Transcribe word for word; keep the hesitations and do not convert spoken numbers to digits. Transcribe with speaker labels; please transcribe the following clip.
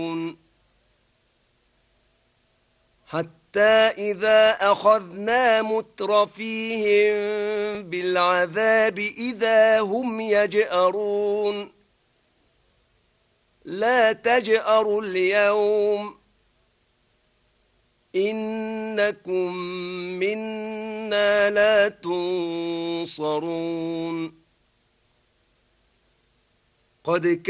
Speaker 1: حتى إذا أخذنا مترفيهم بالعذاب إذا هم يجأرون لا تجأروا اليوم إنكم منا لا تنصرون قد